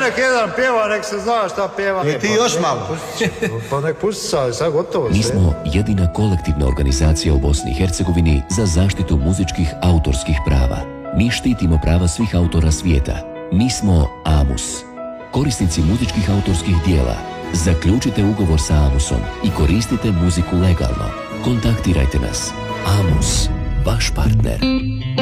nek jedan pjeva, nek se zna šta pjeva. Ti još malo. Pa nek pusti sad gotovo. Mi smo jedina kolektivna organizacija u Bosni i Hercegovini za zaštitu muzičkih autorskih prava. Mi štitimo prava svih autora svijeta. Mi smo AMUS. Korisnici muzičkih autorskih dijela, zaključite ugovor sa AMUSom i koristite muziku legalno. Kontaktirajte nas. AMUS, vaš partner.